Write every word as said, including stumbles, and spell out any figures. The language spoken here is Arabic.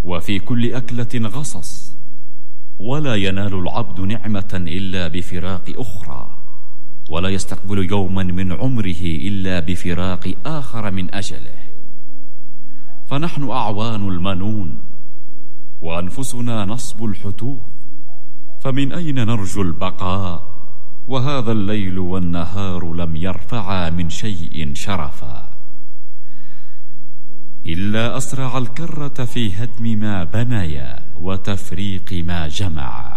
وفي كل أكلة غصص، ولا ينال العبد نعمة إلا بفراق أخرى، ولا يستقبل يوما من عمره إلا بفراق آخر من أجله. فنحن أعوان المنون، وأنفسنا نصب الحتوف، فمن أين نرجو البقاء وهذا الليل والنهار لم يرفعا من شيء شرفا؟ إلا أسرع الكرة في هدم ما بنيا وتفريق ما جمعا.